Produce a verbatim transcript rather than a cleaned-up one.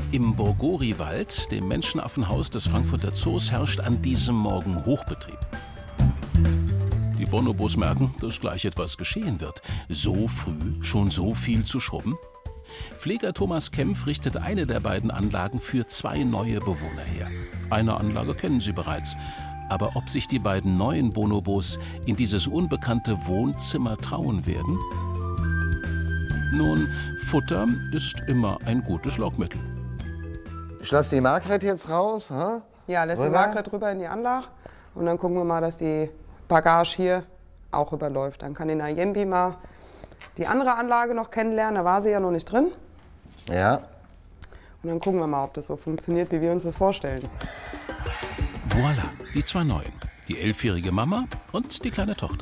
Im Borgori-Wald, dem Menschenaffenhaus des Frankfurter Zoos, herrscht an diesem Morgen Hochbetrieb. Die Bonobos merken, dass gleich etwas geschehen wird. So früh schon so viel zu schrubben? Pfleger Thomas Kempf richtet eine der beiden Anlagen für zwei neue Bewohner her. Eine Anlage kennen sie bereits. Aber ob sich die beiden neuen Bonobos in dieses unbekannte Wohnzimmer trauen werden? Nun, Futter ist immer ein gutes Lockmittel. Ich lasse die Margret jetzt raus. Ha? Ja, lässt die Margret rüber in die Anlage. Und dann gucken wir mal, dass die Bagage hier auch rüberläuft. Dann kann die Nayembi mal die andere Anlage noch kennenlernen. Da war sie ja noch nicht drin. Ja. Und dann gucken wir mal, ob das so funktioniert, wie wir uns das vorstellen. Voilà, die zwei Neuen. Die elfjährige Mama und die kleine Tochter.